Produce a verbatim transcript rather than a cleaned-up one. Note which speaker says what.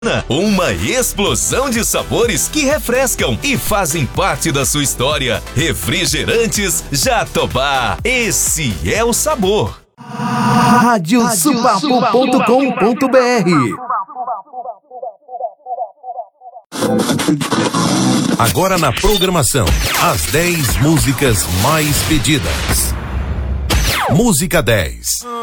Speaker 1: Uma explosão de sabores que refrescam e fazem parte da sua história. Refrigerantes Jatobá. Esse é o sabor.
Speaker 2: Rádio Supapo ponto com ponto br.
Speaker 3: Agora na programação, as dez músicas mais pedidas. Música dez.